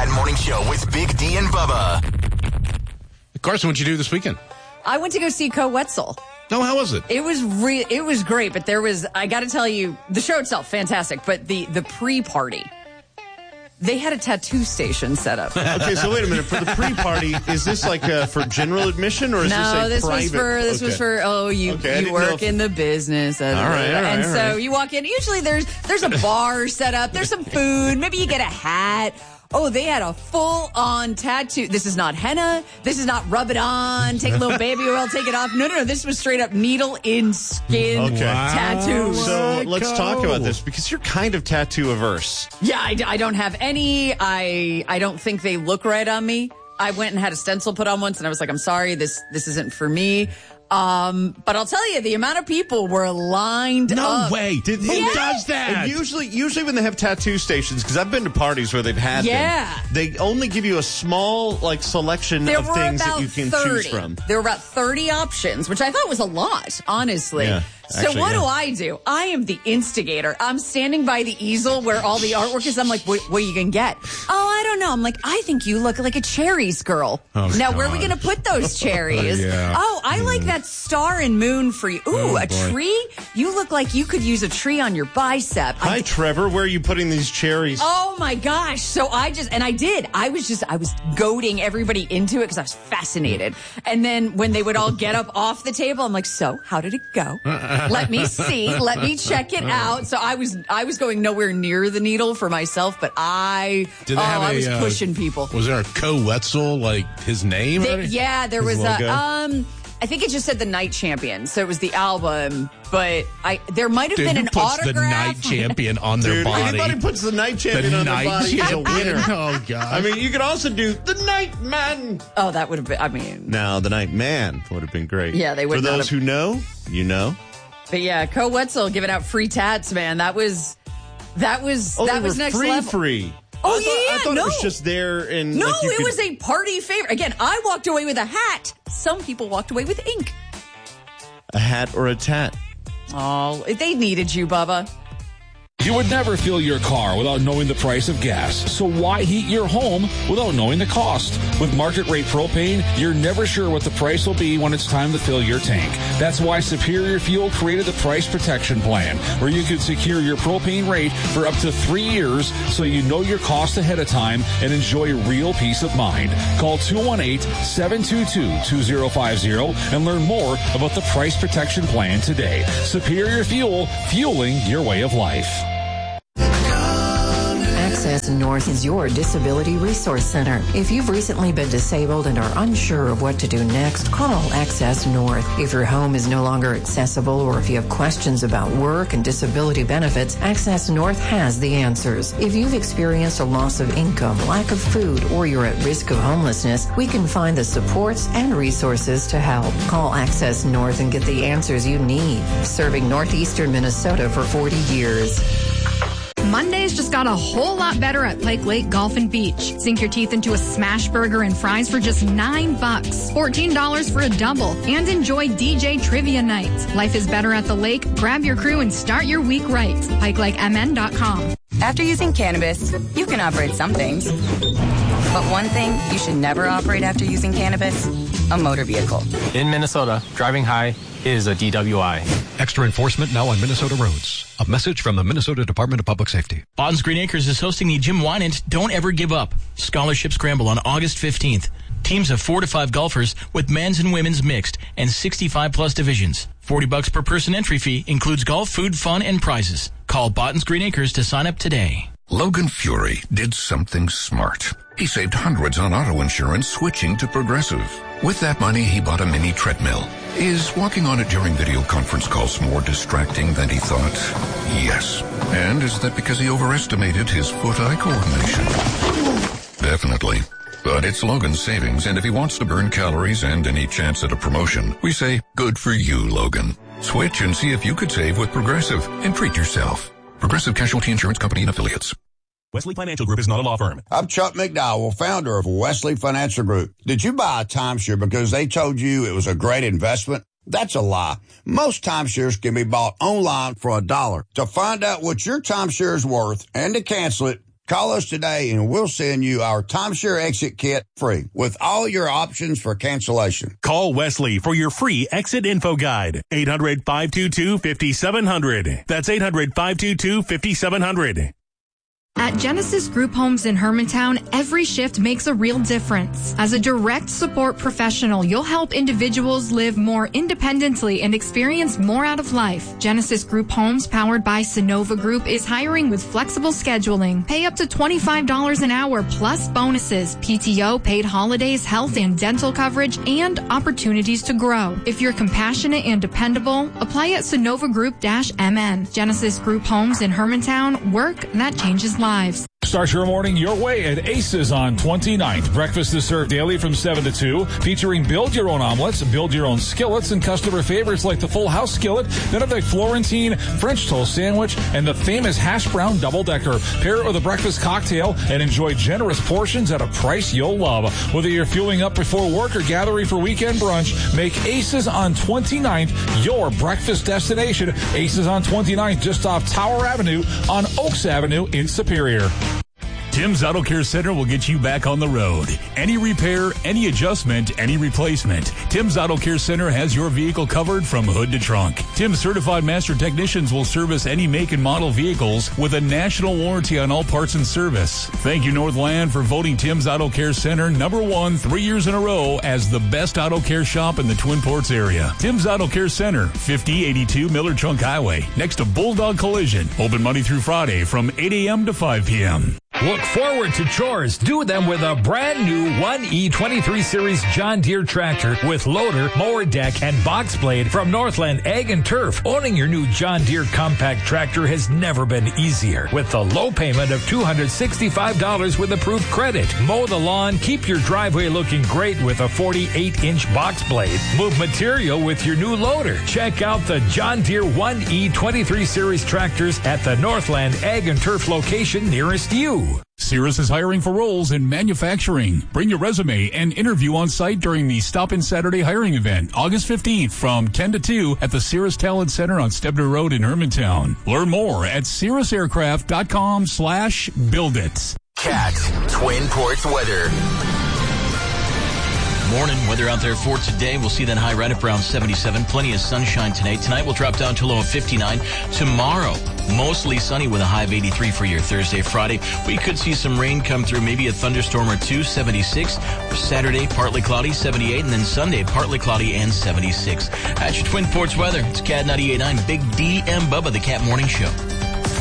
Chat Morning Show with Big D and Bubba. Carson, what'd you do this weekend? I went to go see Co Wetzel. No, how was it? It was great, but I got to tell you, the show itself, fantastic, but the pre-party, they had a tattoo station set up. Okay, so wait a minute. For the pre-party, is this like for general admission, or is this private? This was for you work in the business. All right. So you walk in. Usually there's a bar set up. There's some food. Maybe you get a hat. Oh, they had a full-on tattoo. This is not henna. This is not rub it on, take a little baby oil, take it off. No. This was straight up needle in skin tattoo. So let's talk about this, because you're kind of tattoo averse. Yeah, I don't have any. I don't think they look right on me. I went and had a stencil put on once, and I was like, I'm sorry, this isn't for me. But I'll tell you, the amount of people were lined up. No way. Who does that? And usually when they have tattoo stations, because I've been to parties where they've had them, they only give you a small selection of things that you can choose from. There were about 30 options, which I thought was a lot, honestly. Yeah. So what do? I am the instigator. I'm standing by the easel where all the artwork is. I'm like, what are you going to get? Oh, I don't know. I'm like, I think you look like a cherries girl. Oh, now, God. where are we going to put those cherries? Oh, I like that star and moon for you. Ooh, a tree? You look like you could use a tree on your bicep. Hi, Trevor. Where are you putting these cherries? Oh, my gosh. So I was goading everybody into it because I was fascinated. And then when they would all get up off the table, I'm like, so how did it go? Let me see. Let me check it out. So I was going nowhere near the needle for myself, but I was pushing people. Was there a Co Wetzel, like his name? There was a. I think it just said the Night Champion, so it was the album. But there might have been an autograph. The Night Champion on their body. Anybody puts the Night Champion on their body is a winner. Oh God! I mean, you could also do the Night Man. Oh, that would have been. I mean, no, the Night Man would have been great. Yeah, they would. For those who know, you know. But yeah, Co Wetzel giving out free tats, man. That was next level. Free. Oh, I thought it was just there and no, it was a party favorite. Again, I walked away with a hat. Some people walked away with ink. A hat or a tat? Oh, they needed you, Bubba. You would never fill your car without knowing the price of gas. So why heat your home without knowing the cost? With market rate propane, you're never sure what the price will be when it's time to fill your tank. That's why Superior Fuel created the Price Protection Plan, where you could secure your propane rate for up to 3 years so you know your cost ahead of time and enjoy real peace of mind. Call 218-722-2050 and learn more about the Price Protection Plan today. Superior Fuel, fueling your way of life. Access North is your disability resource center. If you've recently been disabled and are unsure of what to do next, call Access North. If your home is no longer accessible or if you have questions about work and disability benefits, Access North has the answers. If you've experienced a loss of income, lack of food, or you're at risk of homelessness, we can find the supports and resources to help. Call Access North and get the answers you need. Serving northeastern Minnesota for 40 years. Mondays just got a whole lot better at Pike Lake Golf and Beach. Sink your teeth into a smash burger and fries for just $9, $14 for a double, and enjoy DJ trivia nights. Life is better at the lake. Grab your crew and start your week right. PikeLakeMN.com. After using cannabis, you can operate some things. But one thing you should never operate after using cannabis, a motor vehicle. In Minnesota, driving high is a DWI. Extra enforcement now on Minnesota roads. A message from the Minnesota Department of Public Safety. Bottoms Green Acres is hosting the Jim Wynant Don't Ever Give Up Scholarship Scramble on August 15th. Teams of 4 to 5 golfers with men's and women's mixed and 65-plus divisions. $40 per person entry fee includes golf, food, fun, and prizes. Call Bottoms Green Acres to sign up today. Logan Fury did something smart. He saved hundreds on auto insurance switching to Progressive. With that money, he bought a mini treadmill. Is walking on it during video conference calls more distracting than he thought? Yes. And is that because he overestimated his foot-eye coordination? Definitely. But it's Logan's savings, and if he wants to burn calories and any chance at a promotion, we say, good for you, Logan. Switch and see if you could save with Progressive and treat yourself. Progressive Casualty Insurance Company and Affiliates. Wesley Financial Group is not a law firm. I'm Chuck McDowell, founder of Wesley Financial Group. Did you buy a timeshare because they told you it was a great investment? That's a lie. Most timeshares can be bought online for $1. To find out what your timeshare is worth and to cancel it, Call us today and we'll send you our timeshare exit kit free with all your options for cancellation. Call Wesley for your free exit info guide. 800-522-5700. That's 800-522-5700. At Genesis Group Homes in Hermantown, every shift makes a real difference. As a direct support professional, you'll help individuals live more independently and experience more out of life. Genesis Group Homes, powered by Sonova Group, is hiring with flexible scheduling. Pay up to $25 an hour plus bonuses, PTO, paid holidays, health and dental coverage, and opportunities to grow. If you're compassionate and dependable, apply at SonovaGroup-MN. Genesis Group Homes in Hermantown, work that changes lives. Start your morning your way at Aces on 29th. Breakfast is served daily from 7 to 2, featuring build your own omelets, build your own skillets, and customer favorites like the Full House skillet, Benedict Florentine, French toast sandwich, and the famous hash brown double-decker. Pair it with a breakfast cocktail and enjoy generous portions at a price you'll love. Whether you're fueling up before work or gathering for weekend brunch, make Aces on 29th your breakfast destination. Aces on 29th, just off Tower Avenue on Oaks Avenue in Superior. Tim's Auto Care Center will get you back on the road. Any repair, any adjustment, any replacement. Tim's Auto Care Center has your vehicle covered from hood to trunk. Tim's certified master technicians will service any make and model vehicles with a national warranty on all parts and service. Thank you, Northland, for voting Tim's Auto Care Center #1 3 years in a row as the best auto care shop in the Twin Ports area. Tim's Auto Care Center, 5082 Miller Trunk Highway, next to Bulldog Collision. Open Monday through Friday from 8 a.m. to 5 p.m. Look forward to chores. Do them with a brand new 1E23 Series John Deere tractor with loader, mower deck, and box blade from Northland Ag and Turf. Owning your new John Deere compact tractor has never been easier. With the low payment of $265 with approved credit. Mow the lawn, keep your driveway looking great with a 48-inch box blade. Move material with your new loader. Check out the John Deere 1E23 Series tractors at the Northland Ag and Turf location nearest you. Cirrus is hiring for roles in manufacturing. Bring your resume and interview on site during the Stop-In Saturday hiring event, August 15th from 10 to 2 at the Cirrus Talent Center on Stebner Road in Hermantown. Learn more at cirrusaircraft.com/buildit. Cat Twin Ports weather. Morning weather out there for today. We'll see that high right up around 77. Plenty of sunshine tonight. Tonight we'll drop down to a low of 59. Tomorrow, mostly sunny with a high of 83 for your Thursday, Friday. We could see some rain come through, maybe a thunderstorm or two, 76. For Saturday, partly cloudy, 78. And then Sunday, partly cloudy and 76. That's your Twin Ports weather. It's Cat 98.9, Big D and Bubba, the Cat Morning Show.